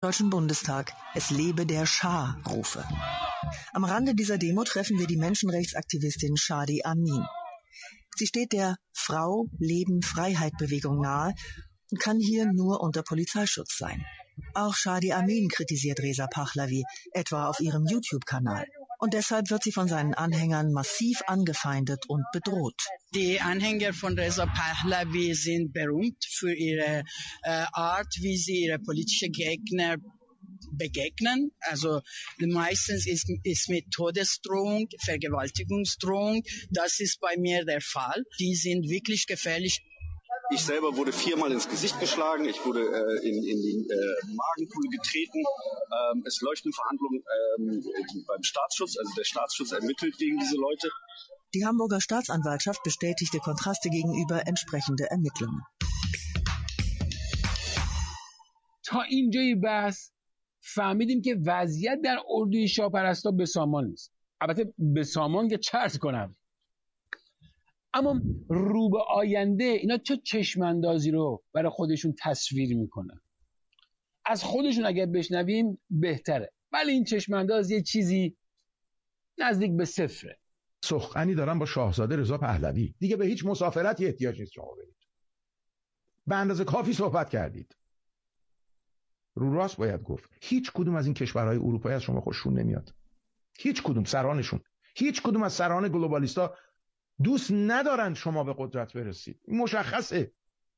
Deutschen Bundestag, es lebe der Schah-Rufe. Am Rande dieser Demo treffen wir die Menschenrechtsaktivistin Shadi Amin. Sie steht der Frau, Leben, Freiheit-Bewegung nahe und kann hier nur unter Polizeischutz sein. Auch Shadi Amin kritisiert Reza Pahlavi, etwa auf ihrem YouTube-Kanal. Und deshalb wird sie von seinen Anhängern massiv angefeindet und bedroht. Die Anhänger von Reza Pahlavi sind berühmt für ihre Art, wie sie ihre politischen Gegner begegnen. Also meistens ist mit Todesdrohung, Vergewaltigungsdrohung. Das ist bei mir der Fall. Die sind wirklich gefährlich. Ich selber wurde 4-mal ins Gesicht geschlagen, ich wurde in die Magenkuhle getreten. Es leuchten Verhandlungen beim Staatsschutz, also der Staatsschutz ermittelt gegen diese Leute. Die Hamburger Staatsanwaltschaft bestätigte Kontraste gegenüber entsprechende Ermittlungen. تا اینجای بحث فهمیدیم که وضعیت در اردوی شاهپرستا بسامان نیست. البته بسامان که چرت کنم. اما رو به آینده اینا چه چشماندازی رو برای خودشون تصویر میکنن؟ از خودشون اگر بشنویم بهتره، ولی این چشمانداز یه چیزی نزدیک به صفره. سخنی دارم با شاهزاده رضا پهلوی. دیگه به هیچ مسافرتی احتیاج نیست شما برید. به اندازه کافی صحبت کردید. رو راست باید گفت هیچ کدوم از این کشورهای اروپایی از شما خوششون نمیاد. هیچ کدوم سرانشون، هیچ کدوم از سران گلوبالیستا دوست ندارن شما به قدرت برسید. مشخصه.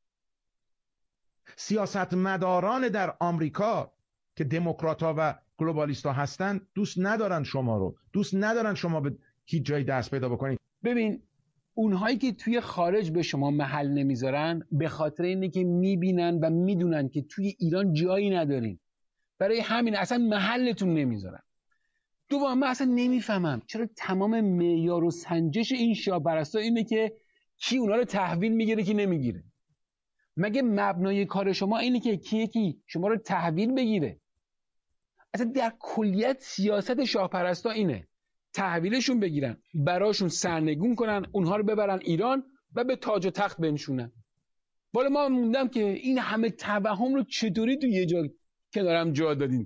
سیاستمداران در آمریکا که دموکرات‌ها و گلوبالیست‌ها هستن دوست ندارن شما رو، دوست ندارن شما به هیچ جایی دست پیدا بکنید. ببین اونهایی که توی خارج به شما محل نمیذارن به خاطر اینه که میبینن و میدونن که توی ایران جایی ندارین، برای همین اصلا محلتون نمیذارن. دوم من اصلا نمیفهمم چرا تمام معیار و سنجش این شاهپرستا اینه که کی اونا رو تحویل میگیره کی نمیگیره. مگه مبنای کار شما اینه که کی شما رو تحویل بگیره؟ اصلا در کلیت سیاست شاهپرستا اینه تحویلشون بگیرن، براشون سرنگون کنن، اونها رو ببرن ایران و به تاج و تخت بنشونن. والا ما موندم که این همه توهم رو چطوری تو یه جا کنارم جا دادین.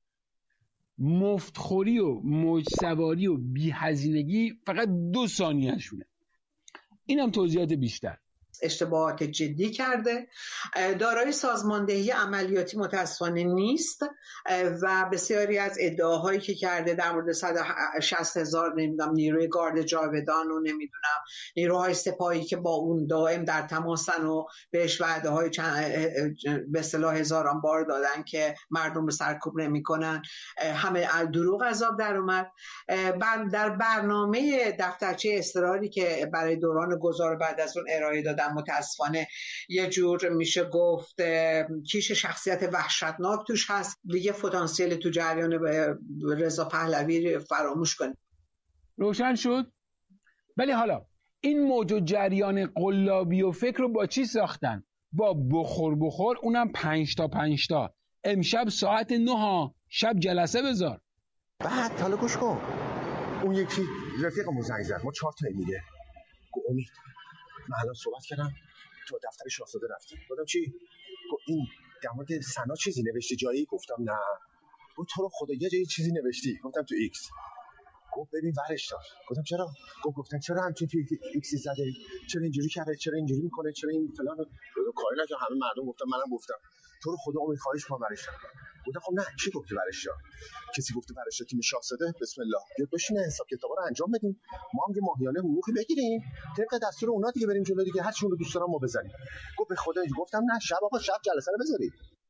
مفتخوری و موج‌سواری و بی‌هزینگی فقط 2 ثانیه شونه. اینم توضیحات بیشتر. اشتباهات جدی کرده، دارای سازماندهی عملیاتی متاسفانه نیست و بسیاری از ادعاهایی که کرده در مورد 160,000 نمیدونم نیروی گارد جاودان و نمیدونم نیروهای سپاهی که با اون دائم در تماسن و بهش وعده های به اصطلاح هزاران بار دادن که مردم رو سرکوب نمیکنن، همه دروغ از آب در اومد. در برنامه دفترچه اصراری که برای دوران گذار بعد از اون ارائه دادن متاسفانه یه جور میشه گفت کیش شخصیت وحشتناک توش هست. دیگه پتانسیل تو جریان رضا پهلوی فراموش کنید. روشن شد. ولی حالا این موج و جریان قلابی و فکر رو با چی ساختن؟ با بخور اونم 5 تا 5 تا. امشب ساعت 9 شب جلسه بذار. بعد حالا گوش کن، اون یکی رفیقمون زنگ زد، ما 4 تا میگه امید من الان صحبت کردم تو دفتر شاهزاده رفتم. گفتم چی؟ این در مورد سنا چیزی نوشتی جایی؟ گفتم نه. گفت تو رو خدا یه جایی چیزی نوشتی؟ گفتم تو ایکس. گفت ببین ورش دار. گفتم چرا؟ گفتن چرا همچین تو ایکس زده؟ چرا اینجوری کرده؟ چرا اینجوری میکنه؟ چرا این فلان؟ کاری نکنه همه مردم گفتم منم گفتم تو رو خدا امید خواهش کنم ورش دار. گفتم خب نه کی گفت ورش دار؟ کسی گفته ورش دار تیم شاهزاده؟ بسم الله بیا بشین حساب کتابا رو انجام بدیم، ما هم یه ماهیانه حقوقی بگیریم طبق دستور اونا دیگه بریم جلو دیگه، هر چی رو دوست دارم ما بزنیم. گفت به خدا گفتم نه شب آقا شب جلسه رو بذارید.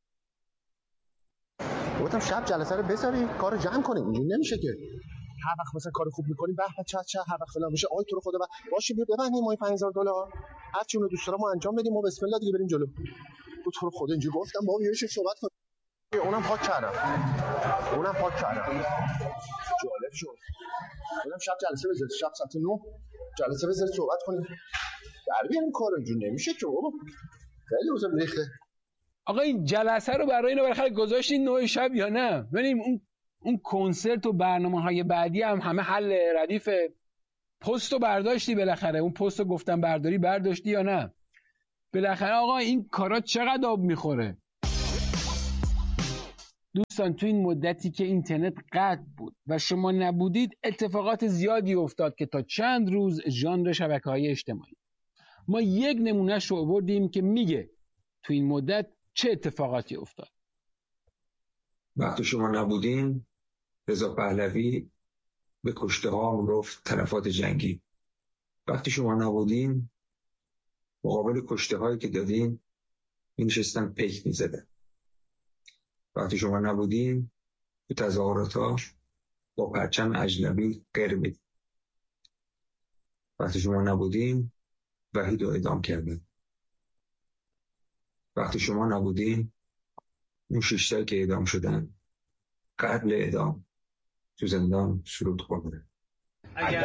گفتم شب جلسه رو بذارید کارو جمع کنیم، اینجوری نمیشه که هر وقت مثلا کار خوب میکنیم به چه هر وقت فلان میشه آی تو رو خدا باشه بیا ببندیم ما $5000 هر چی رو دوست دارم ما انجام بدیم ما بسم الله دیگه بریم جلو. گفت تو رو خدا اینجوری گفتم ما میشه صحبت کنیم. اونم پاک کردم جالب شد. گفتم شب جلسه بذارید، شب ساعت 9 جلسه بذارید صحبت کنیم در بیاریم کارو، اینجوری نمیشه که بابا خیلی واسه ریخته. آقا این جلسه رو برای اینا بالاخره گذاشتین 9 شب یا نه؟ ببینیم اون کنسرت و برنامه‌های بعدی هم همه حل ردیف پستو برداشتی بالاخره؟ اون پستو گفتم برداشتی یا نه؟ بالاخره آقا این کارا چقدر آب میخوره؟ دوستان تو این مدتی که اینترنت قطع بود و شما نبودید اتفاقات زیادی افتاد که تا چند روز ژانر شبکه‌های اجتماعی. ما یک نمونهش رو آوردیم که میگه تو این مدت چه اتفاقاتی افتاد. وقتی شما نبودین رضا پهلوی به کشته ها گفت تلفات جنگی. وقتی شما نبودین مقابل کشته هایی که دادین می‌نشستن پیک می‌زدن. وقتی شما نبودین تو تظاهرات ها با پرچم اجنبی غیر میدید. وقتی شما نبودین وحید رو اعدام کردن. وقتی شما نبودین اون 6 تا که اعدام شدن قبل اعدام تو زندان سرود خوندن. اگر